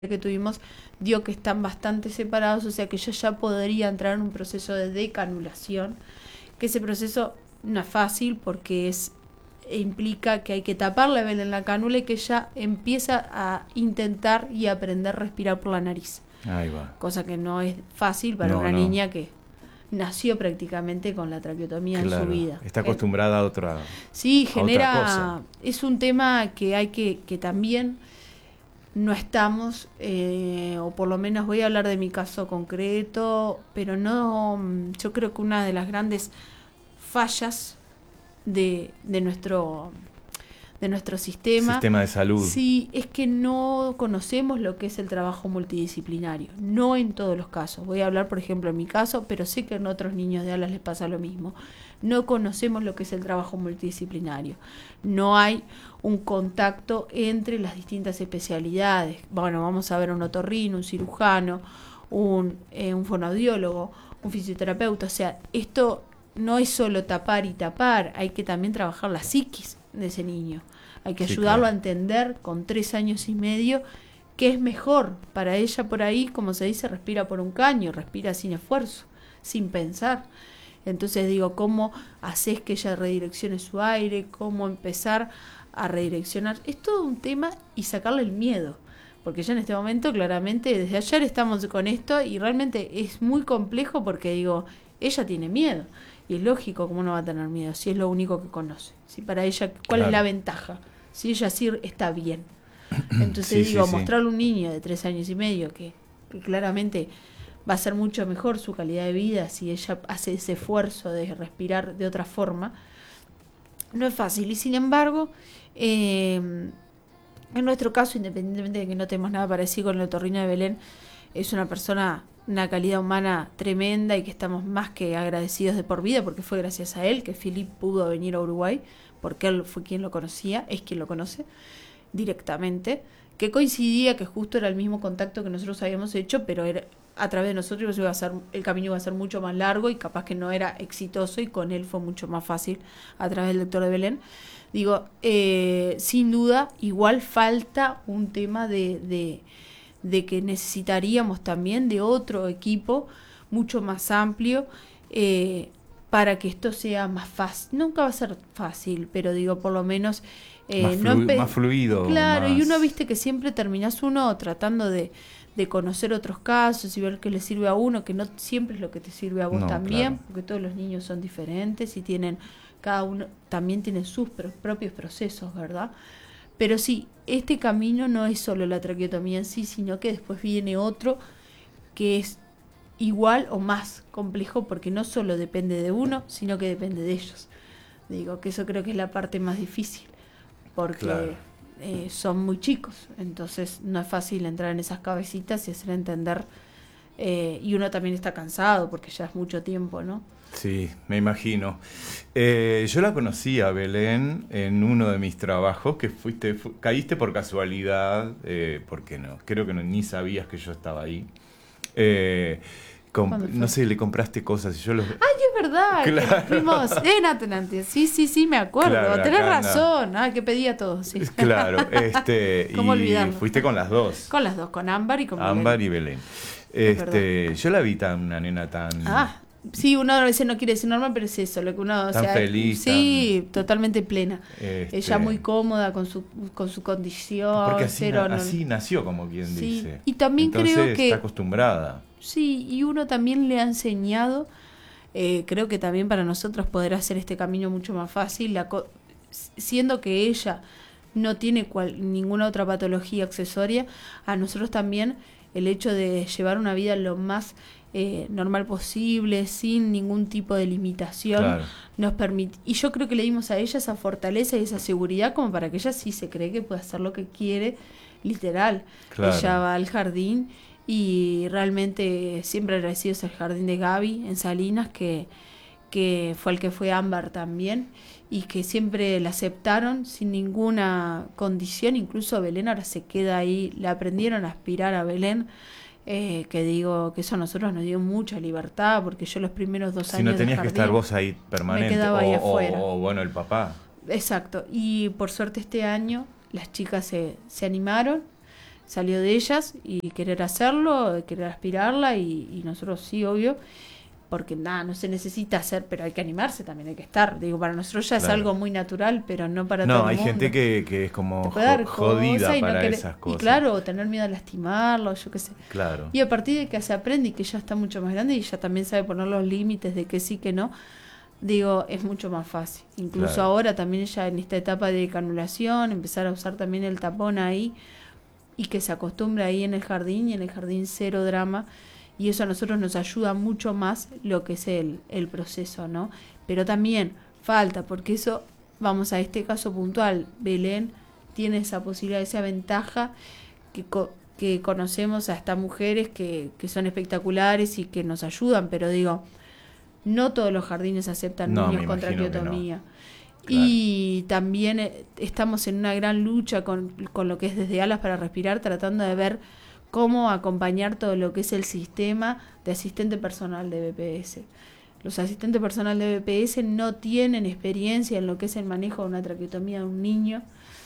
que tuvimos dio que están bastante separados, o sea que ella ya podría entrar en un proceso de decanulación, que ese proceso no es fácil porque implica que hay que tapar la vena en la cánula y que ella empieza a intentar y aprender a respirar por la nariz. Ahí va. Cosa que no es fácil para una niña que nació prácticamente con la traqueotomía en su vida. Está acostumbrada a otra. Sí, a otra cosa. Es un tema que hay que también no estamos, o por lo menos voy a hablar de mi caso concreto, pero no, yo creo que una de las grandes fallas de nuestro sistema de salud. Sí, es que no conocemos lo que es el trabajo multidisciplinario, no en todos los casos. Voy a hablar, por ejemplo, en mi caso, pero sé que en otros niños de alas les pasa lo mismo. No conocemos lo que es el trabajo multidisciplinario. No hay un contacto entre las distintas especialidades. Bueno, vamos a ver un otorrino, un cirujano, un fonoaudiólogo, un fisioterapeuta. O sea, esto no es solo tapar y tapar, hay que también trabajar la psiquis de ese niño. Hay que ayudarlo a entender con 3 años y medio qué es mejor. Para ella por ahí, como se dice, respira por un caño, respira sin esfuerzo, sin pensar. Entonces digo, ¿cómo haces que ella redireccione su aire? ¿Cómo empezar a redireccionar? Es todo un tema y sacarle el miedo. Porque ya en este momento, claramente, desde ayer estamos con esto y realmente es muy complejo porque digo, ella tiene miedo. Y es lógico, ¿cómo no va a tener miedo? Si es lo único que conoce. Si para ella, ¿cuál es la ventaja? Si ella sí está bien. Entonces mostrarle a un niño de 3 años y medio que claramente va a ser mucho mejor su calidad de vida si ella hace ese esfuerzo de respirar de otra forma, no es fácil. Y sin embargo, en nuestro caso, independientemente de que no tenemos nada parecido con el otorrino de Belén, es una persona, una calidad humana tremenda y que estamos más que agradecidos de por vida, porque fue gracias a él que Philip pudo venir a Uruguay, porque él fue quien lo conocía, es quien lo conoce directamente, que coincidía que justo era el mismo contacto que nosotros habíamos hecho, pero era a través de nosotros el camino iba a ser mucho más largo y capaz que no era exitoso, y con él fue mucho más fácil a través del doctor de Belén. Digo, sin duda, igual falta un tema de que necesitaríamos también de otro equipo mucho más amplio para que esto sea más fácil. Nunca va a ser fácil, pero digo, por lo menos más fluido. Claro, más... y uno viste que siempre terminás uno tratando de conocer otros casos y ver qué le sirve a uno, que no siempre es lo que te sirve a vos también, porque todos los niños son diferentes y cada uno también tiene sus propios procesos, ¿verdad? Pero sí, este camino no es solo la traqueotomía en sí, sino que después viene otro que es igual o más complejo, porque no solo depende de uno, sino que depende de ellos. Digo que eso creo que es la parte más difícil, porque son muy chicos, entonces no es fácil entrar en esas cabecitas y hacer entender, y uno también está cansado porque ya es mucho tiempo, ¿no? Sí, me imagino. Yo la conocí a Belén en uno de mis trabajos, que caíste por casualidad, porque no, creo que ni sabías que yo estaba ahí. No sé, le compraste cosas y yo los... ¡Ay, es verdad! Claro. Fuimos en Atlantis. Sí, me acuerdo. Claro, tenés razón. Que pedía todo, sí. Claro, ¿Cómo y olvidarlo? fuiste con las dos. Con las dos, con Ámbar y con Belén. Ámbar y Belén. Yo la vi una nena tan... Sí, uno a veces no quiere decir normal, pero es eso, lo que uno... Tan feliz. Sí, totalmente plena. Ella muy cómoda con su condición. Porque así nació, como quien dice. Y también entonces, creo que... está acostumbrada. Sí, y uno también le ha enseñado, creo que también para nosotros poder hacer este camino mucho más fácil, siendo que ella no tiene ninguna otra patología accesoria, a nosotros también el hecho de llevar una vida lo más normal posible, sin ningún tipo de limitación, nos permite. Y yo creo que le dimos a ella esa fortaleza y esa seguridad como para que ella sí se cree que puede hacer lo que quiere, literal. Ella va al jardín y realmente siempre agradecidos al jardín de Gaby en Salinas, que fue el que fue Ámbar también, y que siempre la aceptaron sin ninguna condición. Incluso Belén ahora se queda ahí, le aprendieron a aspirar a Belén, que digo que eso a nosotros nos dio mucha libertad, porque yo los primeros 2 años si no tenías de jardín, que estar vos ahí permanente, me quedaba ahí afuera. O bueno, el papá. Exacto, y por suerte este año las chicas se animaron, salió de ellas y querer hacerlo, querer aspirarla y nosotros sí, obvio, porque nada, no se necesita hacer, pero hay que animarse también, hay que estar. Digo, para nosotros ya es Claro. algo muy natural, pero no para No, todo el hay mundo. gente que es como Te puede dar jodida cosa y no para querer- esas y cosas. claro, tener miedo a lastimarlo, yo qué sé. Claro. Y a partir de que se aprende y que ya está mucho más grande y ya también sabe poner los límites de que sí, que no, digo, es mucho más fácil. Incluso Claro. ahora también ya en esta etapa de canulación, empezar a usar también el tapón ahí y que se acostumbre ahí en el jardín y en el jardín cero drama. Y eso a nosotros nos ayuda mucho más lo que es el proceso, ¿no? Pero también falta, porque eso, vamos a este caso puntual, Belén tiene esa posibilidad, esa ventaja que conocemos a estas mujeres que son espectaculares y que nos ayudan, pero digo, no todos los jardines aceptan No, niños me con imagino que no. traqueotomía. Claro. Y también estamos en una gran lucha con lo que es desde Alas para Respirar, tratando de ver cómo acompañar todo lo que es el sistema de asistente personal de BPS. Los asistentes personal de BPS no tienen experiencia en lo que es el manejo de una traqueotomía de un niño.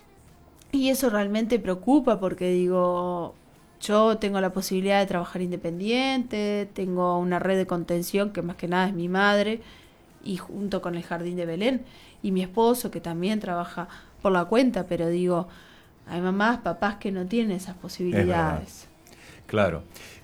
Y eso realmente preocupa porque digo, yo tengo la posibilidad de trabajar independiente, tengo una red de contención que más que nada es mi madre y junto con el Jardín de Belén y mi esposo que también trabaja por la cuenta, pero digo, hay mamás, papás que no tienen esas posibilidades. Claro.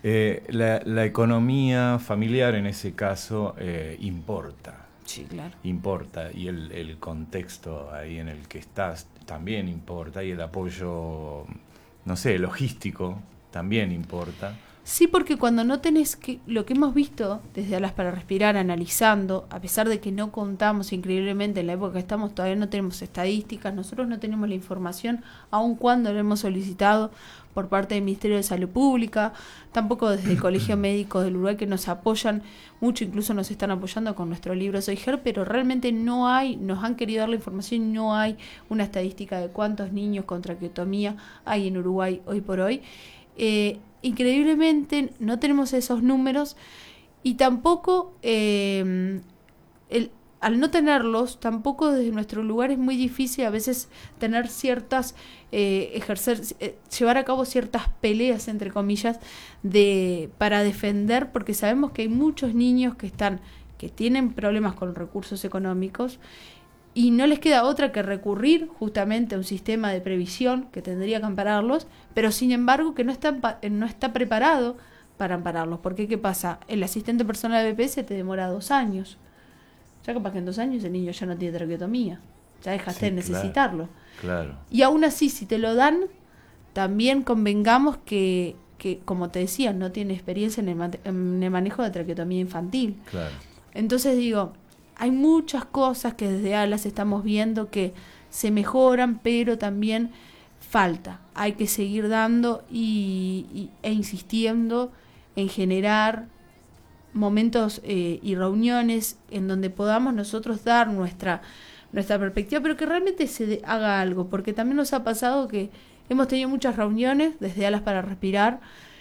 La economía familiar en ese caso importa. Sí, claro. Importa, y el contexto ahí en el que estás también importa, y el apoyo, no sé, logístico también importa. Sí, porque cuando no tenés lo que hemos visto desde Alas para Respirar, analizando, a pesar de que no contamos increíblemente en la época que estamos, todavía no tenemos estadísticas, nosotros no tenemos la información, aun cuando lo hemos solicitado por parte del Ministerio de Salud Pública, tampoco desde el Colegio Médico del Uruguay, que nos apoyan mucho, incluso nos están apoyando con nuestro libro Soy GER, pero realmente no hay, nos han querido dar la información, no hay una estadística de cuántos niños con traqueotomía hay en Uruguay hoy por hoy. Increíblemente no tenemos esos números y tampoco al no tenerlos, tampoco desde nuestro lugar es muy difícil a veces tener ciertas, llevar a cabo ciertas peleas, entre comillas, para defender, porque sabemos que hay muchos niños que tienen problemas con recursos económicos y no les queda otra que recurrir justamente a un sistema de previsión que tendría que ampararlos, pero sin embargo que no está preparado para ampararlos. Porque ¿qué pasa? El asistente personal de BPS te demora 2 años. Ya capaz que en 2 años el niño ya no tiene traqueotomía. Ya dejaste de necesitarlo. Claro. Y aún así, si te lo dan, también convengamos que como te decía, no tiene experiencia en el manejo de traqueotomía infantil. Claro. Entonces digo, hay muchas cosas que desde Alas estamos viendo que se mejoran, pero también falta. Hay que seguir dando e insistiendo en generar momentos y reuniones en donde podamos nosotros dar nuestra perspectiva, pero que realmente se haga algo, porque también nos ha pasado que hemos tenido muchas reuniones desde Alas para Respirar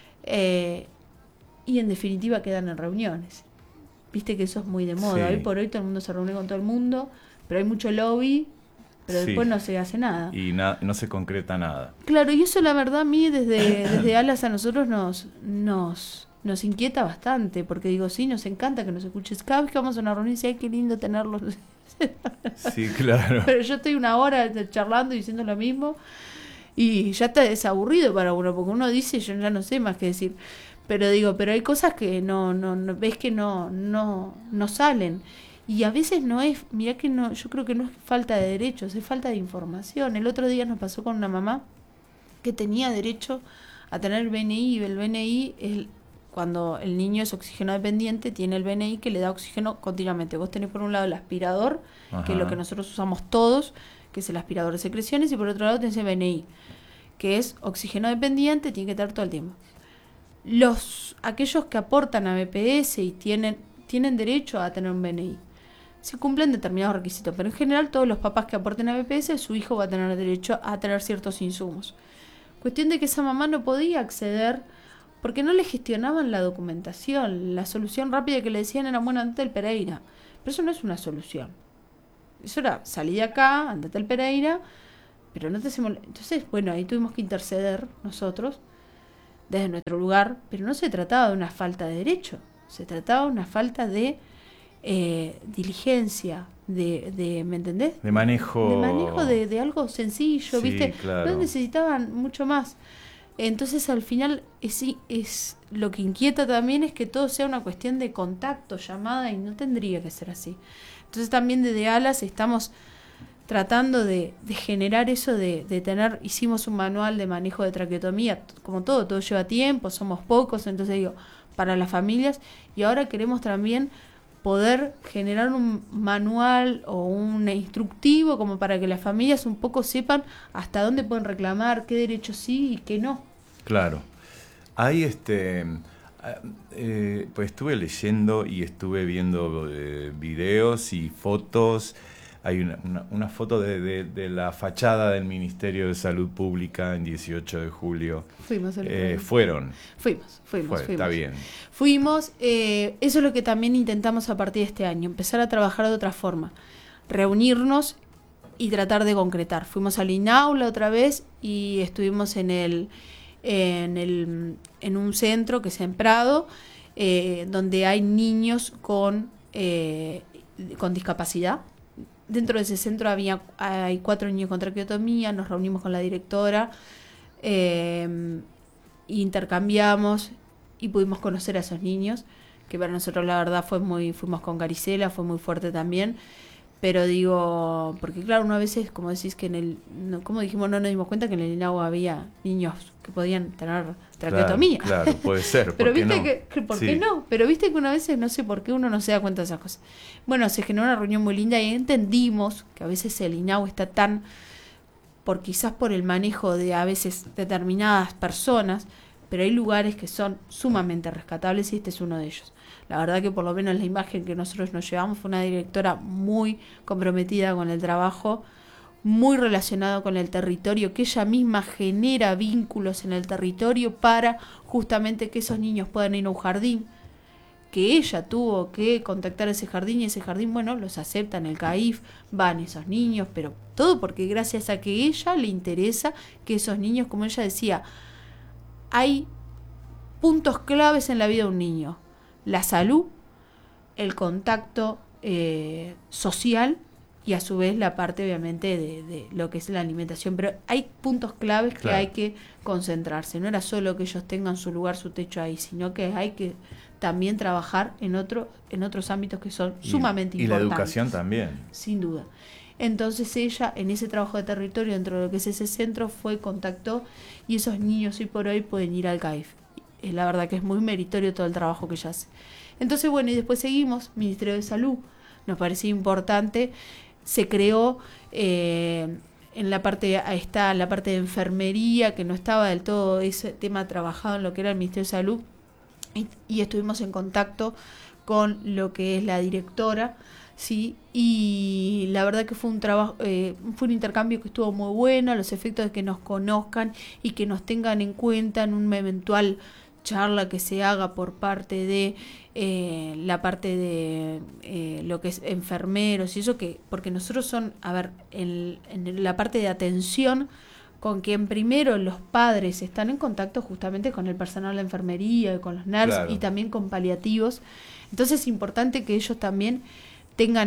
y en definitiva quedan en reuniones. Viste que eso es muy de moda. Sí. Hoy por hoy todo el mundo se reúne con todo el mundo, pero hay mucho lobby, pero Sí. después no se hace nada. Y no se concreta nada. Claro, y eso la verdad a mí desde Alas a nosotros nos inquieta bastante, porque digo, sí, nos encanta que nos escuches. Cada vez que vamos a una reunión dice, ay, qué lindo tenerlos. Sí, claro. Pero yo estoy 1 hora charlando y diciendo lo mismo y ya está desaburrido para uno, porque uno dice, yo ya no sé más qué decir. Pero digo, pero hay cosas que no ves que no salen. Y a veces no es, mirá que no, yo creo que no es falta de derechos, es falta de información. El otro día nos pasó con una mamá que tenía derecho a tener el BNI, y el BNI es cuando el niño es oxígeno dependiente, tiene el BNI que le da oxígeno continuamente. Vos tenés por un lado el aspirador, Ajá. que es lo que nosotros usamos todos, que es el aspirador de secreciones, y por otro lado tenés el BNI, que es oxígeno dependiente, tiene que estar todo el tiempo. Aquellos que aportan a BPS y tienen derecho a tener un BNI. Se cumplen determinados requisitos, pero en general todos los papás que aporten a BPS, su hijo va a tener derecho a tener ciertos insumos. Cuestión de que esa mamá no podía acceder porque no le gestionaban la documentación. La solución rápida que le decían era, bueno, andate al Pereira. Pero eso no es una solución. Eso era, salí de acá, andate al Pereira, pero no te hacemos... Entonces, bueno, ahí tuvimos que interceder nosotros desde nuestro lugar, pero no se trataba de una falta de derecho, se trataba de una falta de diligencia, ¿me entendés? De manejo. De manejo de algo sencillo, Sí, ¿viste? claro. No necesitaban mucho más. Entonces, al final, es lo que inquieta también es que todo sea una cuestión de contacto, llamada, y no tendría que ser así. Entonces, también desde ALAS estamos tratando de generar eso de tener, hicimos un manual de manejo de traqueotomía, como todo lleva tiempo, somos pocos, entonces digo, para las familias, y ahora queremos también poder generar un manual o un instructivo como para que las familias un poco sepan hasta dónde pueden reclamar, qué derechos sí y qué no. Claro. Hay pues estuve leyendo y estuve viendo videos y fotos. Hay una foto de la fachada del Ministerio de Salud Pública en 18 de julio. Fuimos. Fueron. Fuimos. Está bien. Fuimos. Eso es lo que también intentamos a partir de este año, empezar a trabajar de otra forma. Reunirnos y tratar de concretar. Fuimos al INAULA otra vez y estuvimos en un centro que es en Prado, donde hay niños con discapacidad. Dentro de ese centro hay 4 niños con traqueotomía, nos reunimos con la directora, intercambiamos y pudimos conocer a esos niños, que para nosotros la verdad fuimos con Garisela, fue muy fuerte también, pero digo, porque claro, uno a veces, como decís, que como dijimos, no nos dimos cuenta que en el INAU había niños que podían tener traqueotomía. Claro, puede ser. Pero viste no? que ¿por qué no? Pero viste que una vez no sé por qué uno no se da cuenta de esas cosas. Bueno, se generó una reunión muy linda y entendimos que a veces el INAU está quizás por el manejo de a veces determinadas personas, pero hay lugares que son sumamente rescatables y este es uno de ellos. La verdad que por lo menos la imagen que nosotros nos llevamos fue una directora muy comprometida con el trabajo, muy relacionado con el territorio, que ella misma genera vínculos en el territorio para justamente que esos niños puedan ir a un jardín, que ella tuvo que contactar ese jardín y ese jardín, bueno, los aceptan el CAIF, van esos niños, pero todo porque gracias a que ella le interesa que esos niños, como ella decía, hay puntos claves en la vida de un niño: la salud, el contacto social y a su vez la parte obviamente de lo que es la alimentación, pero hay puntos claves que hay que concentrarse. No era solo que ellos tengan su lugar, su techo ahí, sino que hay que también trabajar en otros ámbitos que son sumamente importantes. Y la educación también. Sin duda. Entonces ella, en ese trabajo de territorio, dentro de lo que es ese centro, contactó, y esos niños hoy por hoy pueden ir al CAIF. La verdad que es muy meritorio todo el trabajo que ella hace. Entonces, bueno, y después seguimos, Ministerio de Salud, nos parecía importante, se creó en la parte de enfermería, que no estaba del todo ese tema trabajado en lo que era el Ministerio de Salud, y estuvimos en contacto con lo que es la directora, sí, y la verdad que fue un trabajo, fue un intercambio que estuvo muy bueno, a los efectos de que nos conozcan y que nos tengan en cuenta en un eventual charla que se haga por parte de la parte de lo que es enfermeros y eso, que porque nosotros en la parte de atención, con quien primero los padres están en contacto justamente con el personal de enfermería, con los nurses, claro, y también con paliativos. Entonces es importante que ellos también tengan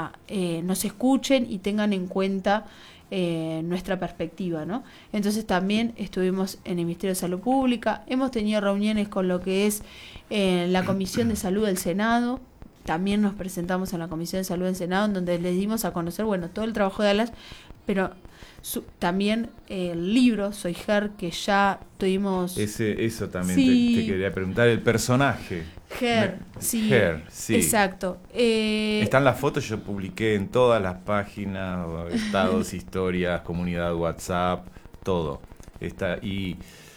nos escuchen y tengan en cuenta nuestra perspectiva, ¿no? Entonces también estuvimos en el Ministerio de Salud Pública, hemos tenido reuniones con lo que es la Comisión de Salud del Senado, también nos presentamos en la Comisión de Salud del Senado, en donde les dimos a conocer, bueno, todo el trabajo de ALAS, pero también el libro Soy Ger, que ya tuvimos... Eso también te quería preguntar, el personaje. Ger, sí. Exacto. Están las fotos, yo publiqué en todas las páginas, estados, historias, comunidad WhatsApp, todo. Está ahí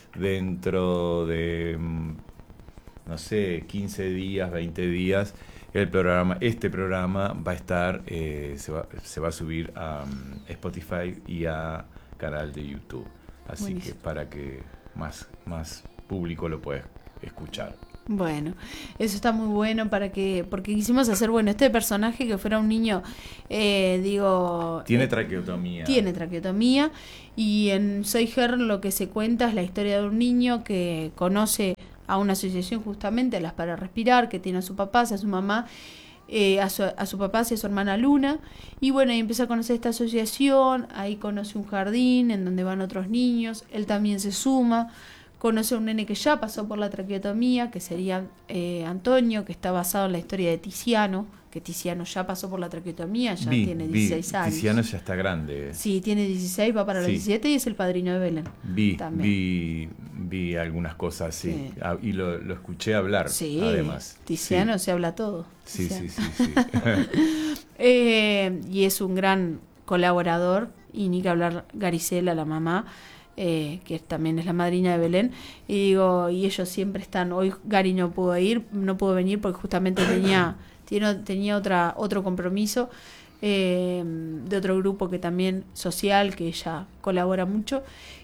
dentro de, no sé, 15 días, 20 días, este programa va a estar, se va a subir a Spotify y a canal de YouTube. Así Buenísimo. Que para que más público lo pueda escuchar. Bueno, eso está muy bueno porque quisimos hacer, bueno, este personaje que fuera un niño, Tiene traqueotomía. Tiene traqueotomía, y en Soy Ger lo que se cuenta es la historia de un niño que conoce a una asociación justamente, a las para respirar, que tiene a su papá, a su mamá, a su papá y a su hermana Luna, y bueno, y empieza a conocer esta asociación, ahí conoce un jardín en donde van otros niños, él también se suma, conoce a un nene que ya pasó por la traqueotomía, que sería Antonio, que está basado en la historia de Tiziano, que Tiziano ya pasó por la traqueotomía, ya tiene 16 años. Tiziano ya está grande. Sí, tiene 16, va para los 17 y es el padrino de Belén. Vi algunas cosas, sí. Y lo escuché hablar, sí, además. Tiziano sí. se habla todo. Sí. Y es un gran colaborador, y ni que hablar Garisela, la mamá, que también es la madrina de Belén, y ellos siempre están. Hoy Gary no pudo venir porque justamente tenía otro compromiso de otro grupo que también social, que ella colabora mucho,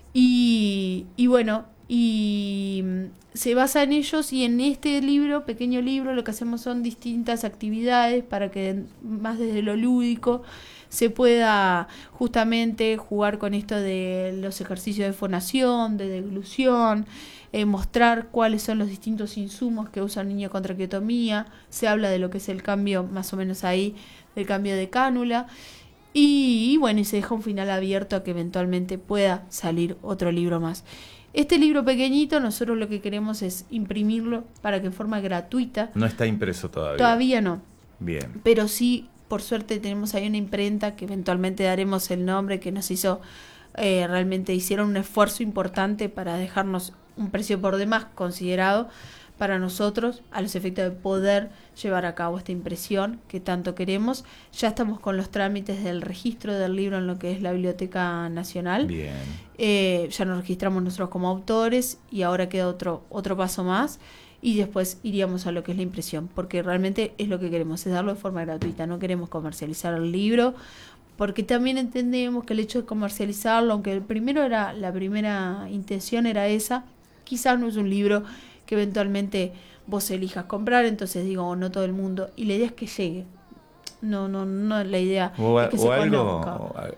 y bueno, y se basa en ellos, y en este libro, pequeño libro, lo que hacemos son distintas actividades para que más desde lo lúdico se pueda justamente jugar con esto de los ejercicios de fonación, de deglución, mostrar cuáles son los distintos insumos que usa un niño con traqueotomía. Se habla de lo que es el cambio, más o menos ahí, del cambio de cánula. Y bueno, y se deja un final abierto a que eventualmente pueda salir otro libro más. Este libro pequeñito, nosotros lo que queremos es imprimirlo para que en forma gratuita. No está impreso todavía. Todavía no. Bien. Pero sí, por suerte tenemos ahí una imprenta que eventualmente daremos el nombre, que nos hizo, realmente hicieron un esfuerzo importante para dejarnos un precio por demás considerado para nosotros, a los efectos de poder llevar a cabo esta impresión que tanto queremos. Ya estamos con los trámites del registro del libro en lo que es la Biblioteca Nacional. Bien. Ya nos registramos nosotros como autores, y ahora queda otro paso más, y después iríamos a lo que es la impresión, porque realmente es lo que queremos, es darlo de forma gratuita, no queremos comercializar el libro, porque también entendemos que el hecho de comercializarlo, aunque la primera intención era esa, quizás no es un libro que eventualmente vos elijas comprar, entonces digo, no todo el mundo, y la idea es que llegue. No, la idea es que se conozca.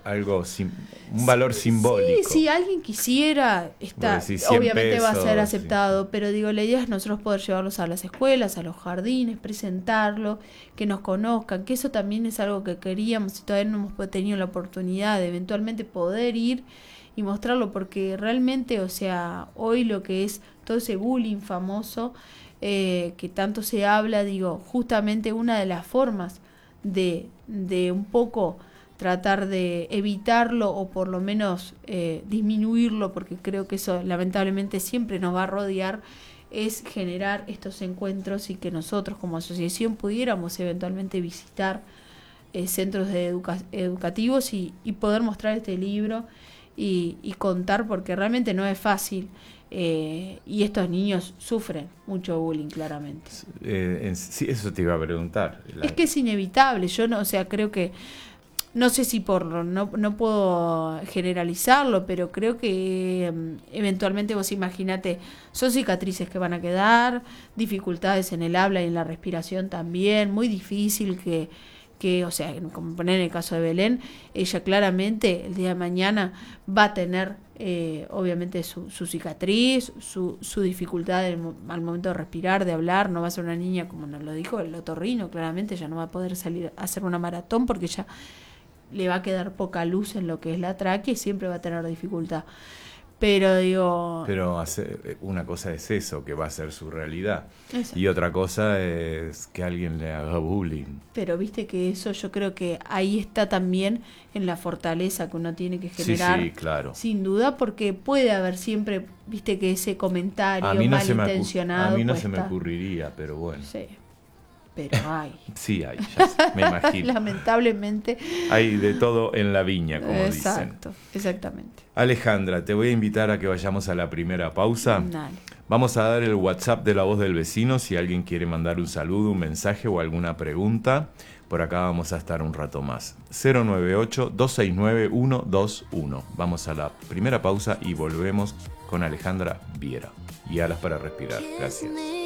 Un valor simbólico. Sí, si alguien quisiera, obviamente va a ser aceptado, pero digo, la idea es nosotros poder llevarlos a las escuelas, a los jardines, presentarlo, que nos conozcan, que eso también es algo que queríamos, y todavía no hemos tenido la oportunidad de eventualmente poder ir y mostrarlo, porque realmente, o sea, hoy lo que es todo ese bullying famoso, que tanto se habla, digo, justamente una de las formas de un poco tratar de evitarlo, o por lo menos disminuirlo, porque creo que eso lamentablemente siempre nos va a rodear, es generar estos encuentros, y que nosotros como asociación pudiéramos eventualmente visitar centros educativos y poder mostrar este libro y contar, porque realmente no es fácil. Y estos niños sufren mucho bullying, claramente. Sí, eso te iba a preguntar. Es que es inevitable. Yo no, o sea, creo que, no sé si no puedo generalizarlo, pero creo que eventualmente vos imaginate, son cicatrices que van a quedar, dificultades en el habla y en la respiración también, muy difícil que o sea, como poner en el caso de Belén, ella claramente el día de mañana va a tener obviamente su cicatriz, su dificultad al momento de respirar, de hablar. No va a ser una niña, como nos lo dijo el otorrino, claramente ya no va a poder salir a hacer una maratón, porque ya le va a quedar poca luz en lo que es la tráquea y siempre va a tener dificultad. Pero digo... Pero una cosa es eso, que va a ser su realidad. Exacto. Y otra cosa es que alguien le haga bullying. Pero viste que eso, yo creo que ahí está también en la fortaleza que uno tiene que generar. Sí, claro. Sin duda, porque puede haber siempre, viste, que ese comentario malintencionado. A mí no se me ocurriría, pero bueno. Sí. Pero hay. Sí hay, ya sé, me imagino. Lamentablemente. Hay de todo en la viña, como dicen. Exacto, exactamente. Alejandra, te voy a invitar a que vayamos a la primera pausa. Dale. Vamos a dar el WhatsApp de La Voz del Vecino si alguien quiere mandar un saludo, un mensaje o alguna pregunta. Por acá vamos a estar un rato más. 098-269-121. Vamos a la primera pausa y volvemos con Alejandra Viera. Y Alas para Respirar. Gracias.